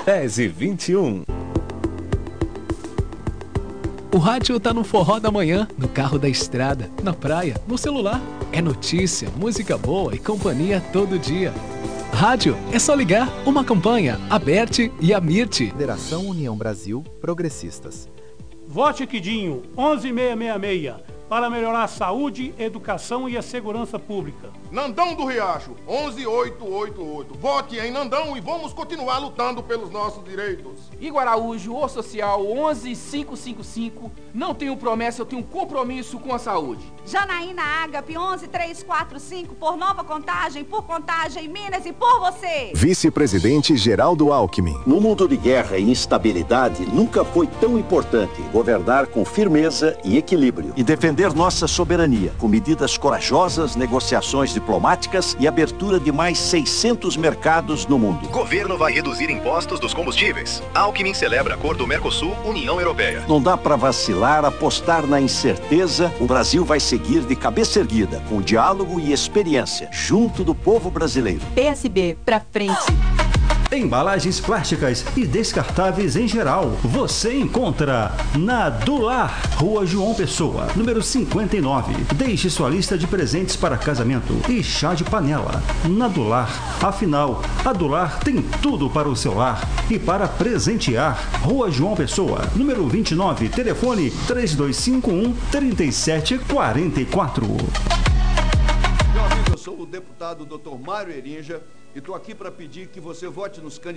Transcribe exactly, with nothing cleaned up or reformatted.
dez e vinte e um. O rádio tá no forró da manhã, no carro da estrada, na praia, no celular. É notícia, música boa e companhia todo dia. Rádio é só ligar, uma campanha, a Bert e a Mirte. Federação União Brasil Progressistas. Vote Quidinho, onze mil seiscentos e sessenta e seis, para melhorar a saúde, educação e a segurança pública. Nandão do Riacho, onze mil oitocentos e oitenta e oito. Vote em Nandão e vamos continuar lutando pelos nossos direitos. Igor Araújo, O Social, onze mil quinhentos e cinquenta e cinco. Não tenho promessa, eu tenho um compromisso com a saúde. Janaína Ágape, onze mil trezentos e quarenta e cinco, por Nova Contagem, por Contagem, Minas e por você. Vice-presidente Geraldo Alckmin. No mundo de guerra e instabilidade, nunca foi tão importante governar com firmeza e equilíbrio. E defender nossa soberania, com medidas corajosas, negociações diplomáticas e abertura de mais seiscentos mercados no mundo. Governo vai reduzir impostos dos combustíveis. Alckmin celebra acordo Mercosul-União Europeia. Não dá para vacilar, apostar na incerteza. O Brasil vai seguir de cabeça erguida, com diálogo e experiência, junto do povo brasileiro. P S B, pra frente. Embalagens plásticas e descartáveis em geral. Você encontra na Dular, Rua João Pessoa, número cinquenta e nove. Deixe sua lista de presentes para casamento e chá de panela. Na Dular, afinal, a Dular tem tudo para o seu lar e para presentear. Rua João Pessoa, número vinte e nove, telefone três dois cinco um, três sete quatro quatro. Meu amigo, eu sou o deputado doutor Mário Erinja e estou aqui para pedir que você vote nos candidatos